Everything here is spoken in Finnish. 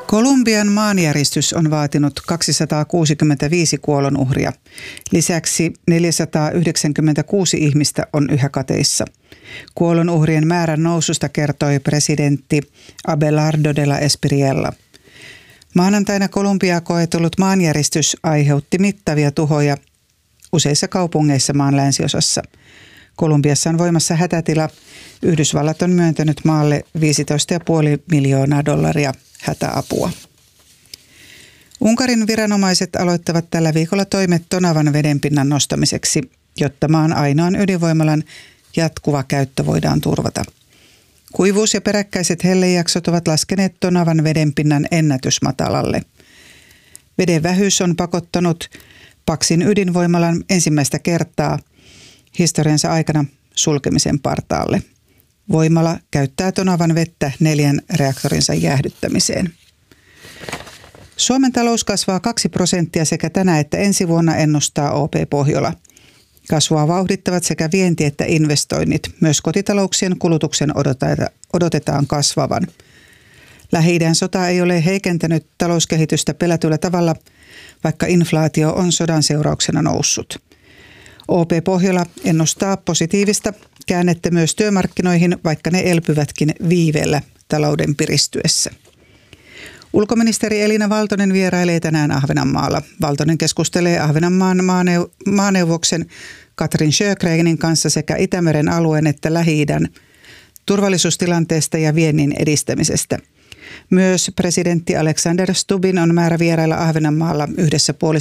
Kolumbian maanjäristys on vaatinut 265 kuolonuhria. Lisäksi 496 ihmistä on yhä kateissa. Kuolonuhrien määrän noususta kertoi presidentti Abelardo de la Espriella. Maanantaina Kolumbiaa koetellut maanjäristys aiheutti mittavia tuhoja useissa kaupungeissa maan länsiosassa. Kolumbiassa on voimassa hätätila. Yhdysvallat on myöntänyt maalle $15,5 miljoonaa hätäapua. Unkarin viranomaiset aloittavat tällä viikolla toimet Tonavan vedenpinnan nostamiseksi, jotta maan ainoan ydinvoimalan jatkuva käyttö voidaan turvata. Kuivuus ja peräkkäiset hellejaksot ovat laskeneet Tonavan vedenpinnan ennätysmatalalle. Veden vähyys on pakottanut Paksin ydinvoimalan ensimmäistä kertaa historiansa aikana sulkemisen partaalle. Voimala käyttää Tonavan vettä 4 reaktorinsa jäähdyttämiseen. Suomen talous kasvaa 2% sekä tänä että ensi vuonna, ennustaa OP Pohjola. Kasvua vauhdittavat sekä vienti että investoinnit. Myös kotitalouksien kulutuksen odotetaan kasvavan. Lähi-idän sota ei ole heikentänyt talouskehitystä pelätyllä tavalla, vaikka inflaatio on sodan seurauksena noussut. OP Pohjola ennustaa positiivista käännettä myös työmarkkinoihin, vaikka ne elpyvätkin viiveellä talouden piristyessä. Ulkoministeri Elina Valtonen vierailee tänään Ahvenanmaalla. Valtonen keskustelee Ahvenanmaan maaneuvoksen Katrin Sjögrenin kanssa sekä Itämeren alueen että Lähi-idän turvallisuustilanteesta ja viennin edistämisestä. Myös presidentti Alexander Stubbin on määrä vierailla Ahvenanmaalla yhdessä